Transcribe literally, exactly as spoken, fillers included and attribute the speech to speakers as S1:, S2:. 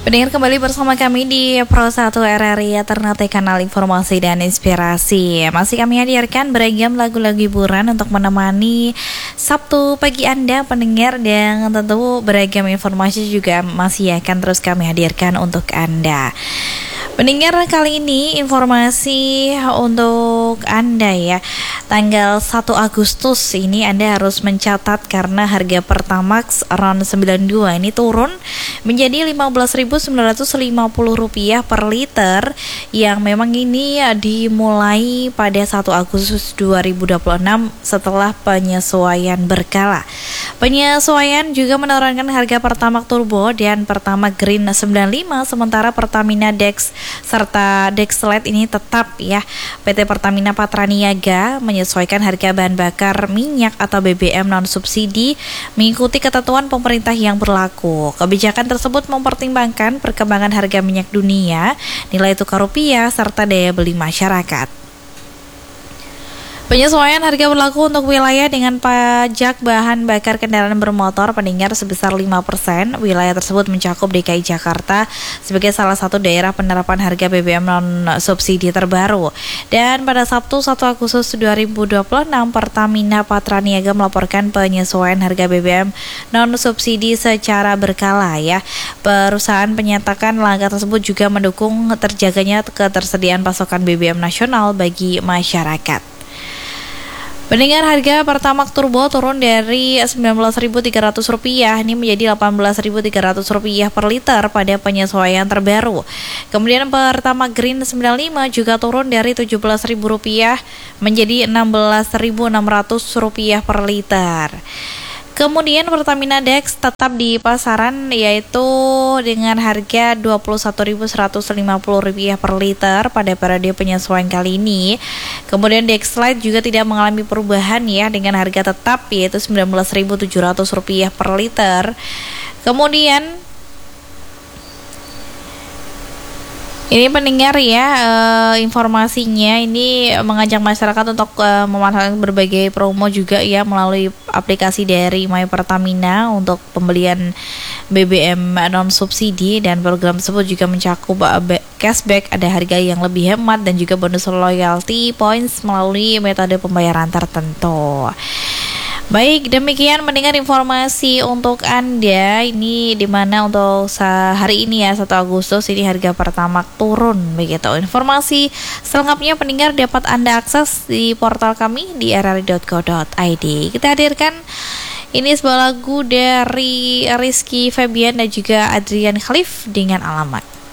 S1: Pendengar kembali bersama kami di Pro satu R R I Ternate, kanal informasi dan inspirasi. Masih kami hadirkan beragam lagu-lagu hiburan untuk menemani Sabtu pagi Anda pendengar, dan tentu beragam informasi juga masih akan terus kami hadirkan untuk Anda. Pendengar, kali ini informasi untuk Anda ya. Tanggal satu Agustus ini Anda harus mencatat karena harga Pertamax RON sembilan puluh dua ini turun menjadi lima belas ribu sembilan ratus lima puluh rupiah per liter, yang memang ini dimulai pada satu Agustus dua ribu dua puluh enam setelah penyesuaian berkala. Penyesuaian juga menurunkan harga Pertamax Turbo dan Pertamax Green sembilan puluh lima, sementara Pertamina Dex serta Dexlite ini tetap ya. P T Pertamina Patraniaga menyesuaikan harga bahan bakar minyak atau B B M non subsidi mengikuti ketentuan pemerintah yang berlaku. Kebijakan tersebut mempertimbangkan perkembangan harga minyak dunia, nilai tukar rupiah, serta daya beli masyarakat. Penyesuaian harga berlaku untuk wilayah dengan pajak bahan bakar kendaraan bermotor pendengar sebesar lima persen. Wilayah tersebut mencakup D K I Jakarta sebagai salah satu daerah penerapan harga B B M non subsidi terbaru. Dan pada Sabtu satu Agustus dua ribu dua puluh enam, Pertamina Patraniaga melaporkan penyesuaian harga B B M non subsidi secara berkala ya. Perusahaan menyatakan langkah tersebut juga mendukung terjaganya ketersediaan pasokan B B M nasional bagi masyarakat. Pendengar, harga Pertamax Turbo turun dari sembilan belas ribu tiga ratus rupiah ini menjadi delapan belas ribu tiga ratus rupiah per liter pada penyesuaian terbaru. Kemudian Pertamax Green sembilan puluh lima juga turun dari tujuh belas ribu rupiah menjadi enam belas ribu enam ratus rupiah per liter. Kemudian Pertamina Dex tetap di pasaran yaitu dengan harga dua puluh satu ribu seratus lima puluh rupiah per liter pada periode penyesuaian kali ini. Kemudian Dexlite juga tidak mengalami perubahan ya, dengan harga tetap yaitu sembilan belas ribu tujuh ratus rupiah per liter. Kemudian ini pendengar ya, uh, informasinya ini mengajak masyarakat untuk uh, memanfaatkan berbagai promo juga ya melalui aplikasi dari My Pertamina untuk pembelian B B M non subsidi, dan program tersebut juga mencakup uh, cashback, ada harga yang lebih hemat, dan juga bonus loyalty points melalui metode pembayaran tertentu. Baik, demikian mendengar informasi untuk Anda ini, dimana untuk hari ini ya satu Agustus ini harga Pertamax turun begitu. Informasi selengkapnya pendengar dapat Anda akses di portal kami di r r i dot co dot i d. Kita hadirkan ini sebuah lagu dari Rizky Febian dan juga Adrian Khalif dengan Alamat.